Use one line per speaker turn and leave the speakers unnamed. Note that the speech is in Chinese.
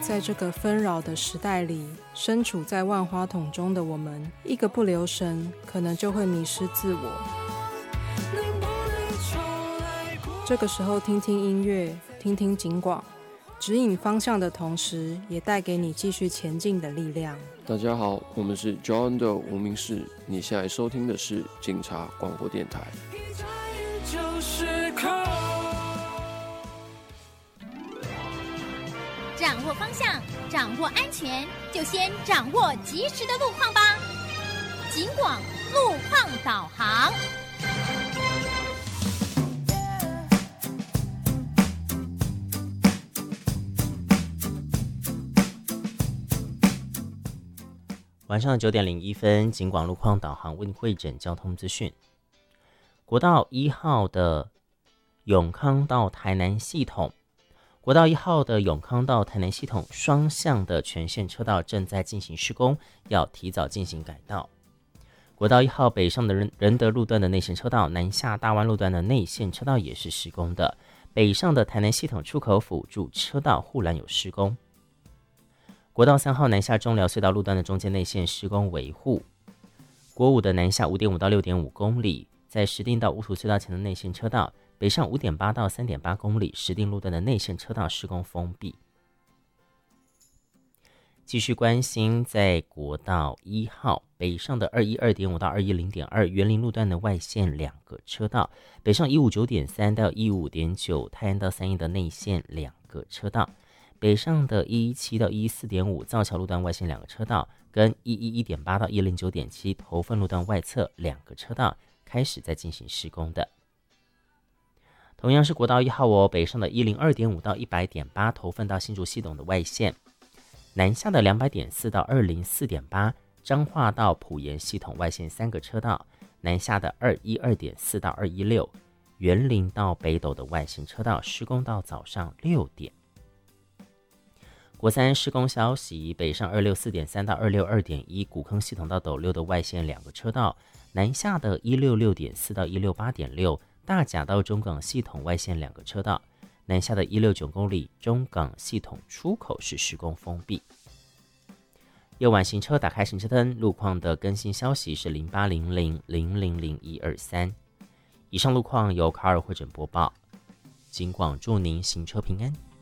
在这个纷扰的时代里，身处在万花筒中的我们，一个不留神，可能就会迷失自我。这个时候听听音乐，听听警广，指引方向的同时，也带给你继续前进的力量。
大家好，我们是 John 的无名氏，你现在收听的是警察广播电台。
掌握方向，掌握安全，就先掌握及时的路况吧。警广路况导航。
晚上9点01分，警广路况导航为你汇整交通资讯。国道1号的永康到台南系统，国道1号的永康到台南系统双向的全线车道正在进行施工，要提早进行改道。国道1号北上的仁德路段的内线车道，南下大湾路段的内线车道也是施工的。北上的台南系统出口辅助车道护栏有施工。国道3号南下中寮隧道路段的中间内线施工维护。国5的南下 5.5 到 6.5 公里，在石碇到五土隧道前的内线车道，北上 5.8 到 3.8 公里，石碇路段的内线车道施工封闭。继续关心在国道1号北上的 212.5 到 210.2 园林路段的外线2个车道，北上 159.3 到 155.9 泰安到三义的内线2个车道，北上的117到114.5造桥路段外线2个车道，跟111.8到109.7头份路段外侧2个车道开始在进行施工的。同样是国道1号北上的102.5到100.8头份到新竹系统的外线，南下的200.4到204.8彰化到埔盐系统外线3个车道，南下的212.4到216园林到北斗的外线车道施工到早上6点。国3施工消息，北上264.3到262.1古坑系统到斗六的外线2个车道，南下的166.4到168.6大甲到中港系统外线2个车道，南下的169公里中港系统出口是施工封闭。夜晚行车打开行车灯，路况的更新消息是0800000123。以上路况由卡尔会诊播报，警广祝您行车平安。